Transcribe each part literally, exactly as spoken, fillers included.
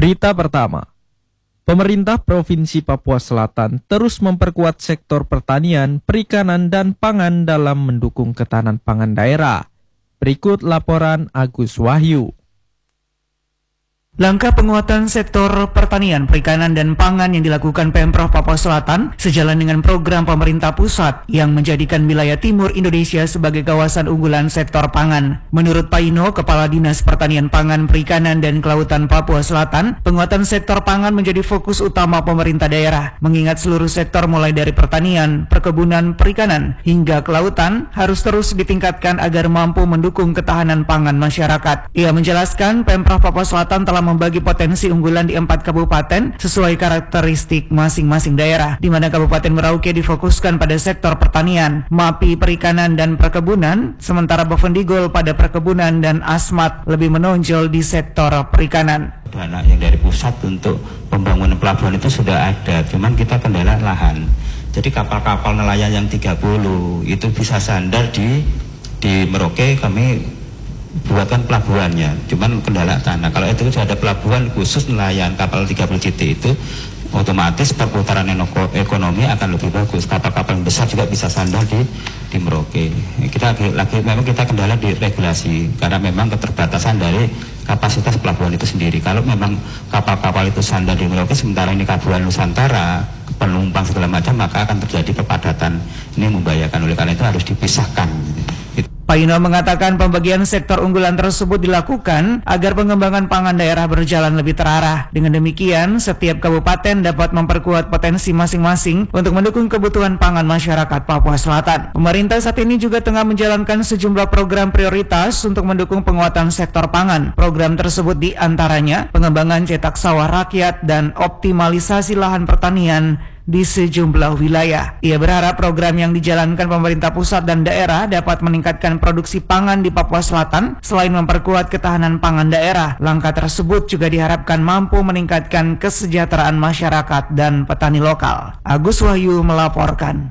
Berita pertama, pemerintah Provinsi Papua Selatan terus memperkuat sektor pertanian, perikanan, dan pangan dalam mendukung ketahanan pangan daerah. Berikut laporan Agus Wahyu. Langkah penguatan sektor pertanian, perikanan, dan pangan yang dilakukan Pemprov Papua Selatan sejalan dengan program pemerintah pusat yang menjadikan wilayah timur Indonesia sebagai kawasan unggulan sektor pangan. Menurut Paino, Kepala Dinas Pertanian Pangan, Perikanan, dan Kelautan Papua Selatan, penguatan sektor pangan menjadi fokus utama pemerintah daerah, mengingat seluruh sektor mulai dari pertanian, perkebunan, perikanan, hingga kelautan harus terus ditingkatkan agar mampu mendukung ketahanan pangan masyarakat. Ia menjelaskan Pemprov Papua Selatan telah membagi potensi unggulan di empat kabupaten sesuai karakteristik masing-masing daerah, di mana Kabupaten Merauke difokuskan pada sektor pertanian, Mapi perikanan dan perkebunan, sementara Bovendigul pada perkebunan dan Asmat lebih menonjol di sektor perikanan. Dana yang dari pusat untuk pembangunan pelabuhan itu sudah ada, cuman kita kendala lahan. Jadi kapal-kapal nelayan yang tiga puluh itu bisa sandar di di Merauke, kami buatkan pelabuhannya, cuman kendala tanah. Kalau itu sudah ada pelabuhan khusus nelayan kapal tiga puluh C T itu, otomatis perputaran ekonomi akan lebih bagus. Kapal-kapal besar juga bisa sandar di di Merauke. Kita lagi, lagi memang kita kendala di regulasi karena memang keterbatasan dari kapasitas pelabuhan itu sendiri. Kalau memang kapal-kapal itu sandar di Merauke, sementara ini Pelabuhan Nusantara penumpang segala macam, maka akan terjadi kepadatan. Ini membahayakan, oleh karena itu harus dipisahkan. Paino mengatakan pembagian sektor unggulan tersebut dilakukan agar pengembangan pangan daerah berjalan lebih terarah. Dengan demikian, setiap kabupaten dapat memperkuat potensi masing-masing untuk mendukung kebutuhan pangan masyarakat Papua Selatan. Pemerintah saat ini juga tengah menjalankan sejumlah program prioritas untuk mendukung penguatan sektor pangan. Program tersebut diantaranya pengembangan cetak sawah rakyat dan optimalisasi lahan pertanian di sejumlah wilayah. Ia berharap program yang dijalankan pemerintah pusat dan daerah dapat meningkatkan produksi pangan di Papua Selatan selain memperkuat ketahanan pangan daerah. Langkah tersebut juga diharapkan mampu meningkatkan kesejahteraan masyarakat dan petani lokal. Agus Wahyu melaporkan.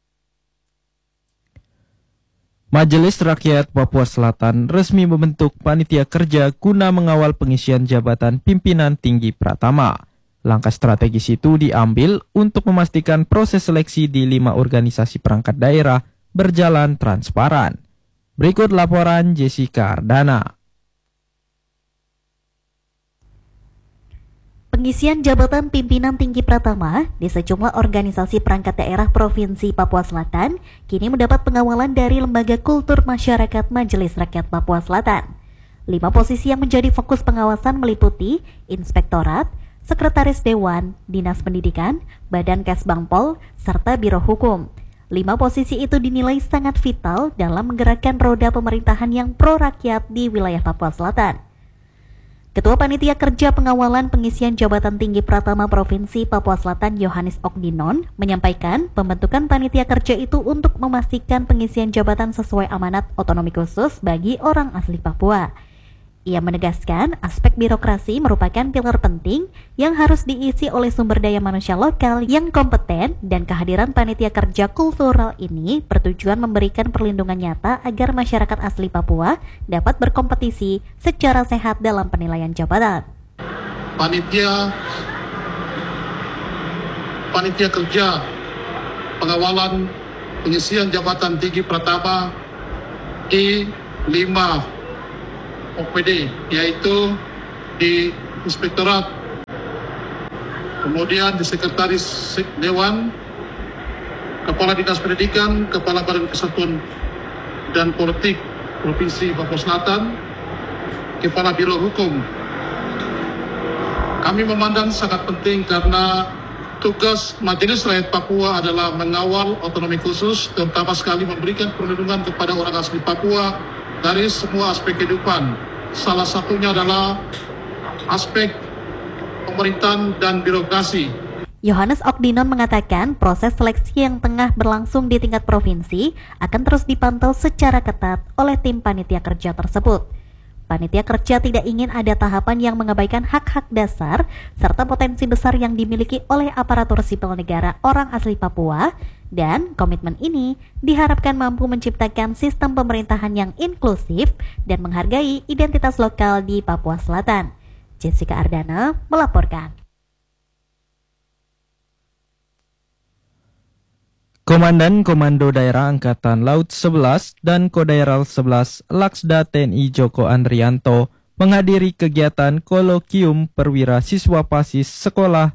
Majelis Rakyat Papua Selatan resmi membentuk panitia kerja guna mengawal pengisian jabatan pimpinan tinggi Pratama. Langkah strategis itu diambil untuk memastikan proses seleksi di lima organisasi perangkat daerah berjalan transparan. Berikut laporan Jessica Ardana. Pengisian jabatan pimpinan tinggi Pratama di sejumlah organisasi perangkat daerah Provinsi Papua Selatan kini mendapat pengawalan dari Lembaga Kultur Masyarakat Majelis Rakyat Papua Selatan. Lima posisi yang menjadi fokus pengawasan meliputi Inspektorat, Sekretaris Dewan, Dinas Pendidikan, Badan Kesbangpol, serta Biro Hukum. Lima posisi itu dinilai sangat vital dalam menggerakkan roda pemerintahan yang pro-rakyat di wilayah Papua Selatan. Ketua Panitia Kerja Pengawalan Pengisian Jabatan Tinggi Pratama Provinsi Papua Selatan Yohanes Okdinon menyampaikan pembentukan panitia kerja itu untuk memastikan pengisian jabatan sesuai amanat otonomi khusus bagi orang asli Papua. Ia menegaskan aspek birokrasi merupakan pilar penting yang harus diisi oleh sumber daya manusia lokal yang kompeten, dan kehadiran panitia kerja kultural ini bertujuan memberikan perlindungan nyata agar masyarakat asli Papua dapat berkompetisi secara sehat dalam penilaian jabatan. Panitia Panitia Kerja Pengawalan Pengisian Jabatan Tinggi Pratama di lima O P D, yaitu di Inspektorat, kemudian di Sekretaris Dewan, Kepala Dinas Pendidikan, Kepala Badan Kesatuan dan Politik Provinsi Papua Selatan, Kepala Biro Hukum. Kami memandang sangat penting karena tugas Majelis Rakyat Papua adalah mengawal otonomi khusus, terutama sekali memberikan perlindungan kepada orang asli Papua dari semua aspek kehidupan. Salah satunya adalah aspek pemerintahan dan birokrasi. Yohanes Okdinon mengatakan proses seleksi yang tengah berlangsung di tingkat provinsi akan terus dipantau secara ketat oleh tim panitia kerja tersebut. Panitia kerja tidak ingin ada tahapan yang mengabaikan hak-hak dasar serta potensi besar yang dimiliki oleh aparatur sipil negara orang asli Papua, dan komitmen ini diharapkan mampu menciptakan sistem pemerintahan yang inklusif dan menghargai identitas lokal di Papua Selatan. Jessica Ardana melaporkan. Komandan Komando Daerah Angkatan Laut sebelas dan Kodaeral sebelas Laksda T N I Joko Andrianto menghadiri kegiatan kolokium perwira siswa pasis sekolah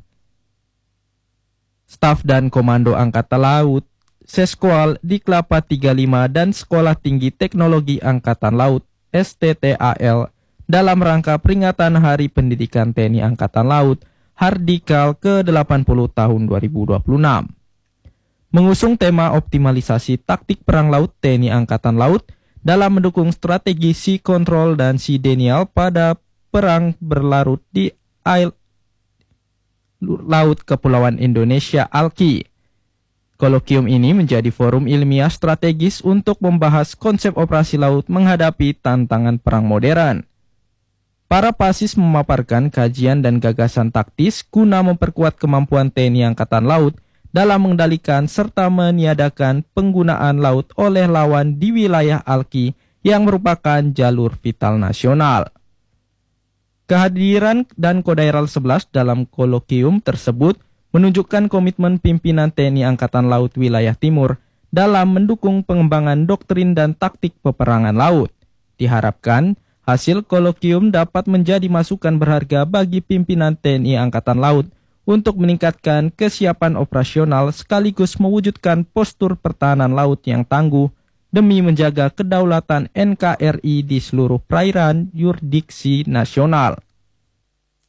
staf dan komando Angkatan Laut Seskual di Kelapa tiga puluh lima dan Sekolah Tinggi Teknologi Angkatan Laut S T T A L dalam rangka peringatan Hari Pendidikan T N I Angkatan Laut Hardikal ke delapan puluh tahun dua ribu dua puluh enam. Mengusung tema optimalisasi taktik perang laut T N I Angkatan Laut dalam mendukung strategi Sea Control dan Sea Denial pada perang berlarut di air Laut Kepulauan Indonesia A L K I. Kolokium ini menjadi forum ilmiah strategis untuk membahas konsep operasi laut menghadapi tantangan perang modern. Para pasis memaparkan kajian dan gagasan taktis guna memperkuat kemampuan T N I Angkatan Laut dalam mengendalikan serta meniadakan penggunaan laut oleh lawan di wilayah A L K I yang merupakan jalur vital nasional. Kehadiran dan Kodaeral sebelas dalam kolokium tersebut menunjukkan komitmen pimpinan T N I Angkatan Laut Wilayah Timur dalam mendukung pengembangan doktrin dan taktik peperangan laut. Diharapkan hasil kolokium dapat menjadi masukan berharga bagi pimpinan T N I Angkatan Laut untuk meningkatkan kesiapan operasional sekaligus mewujudkan postur pertahanan laut yang tangguh demi menjaga kedaulatan N K R I di seluruh perairan yurisdiksi nasional.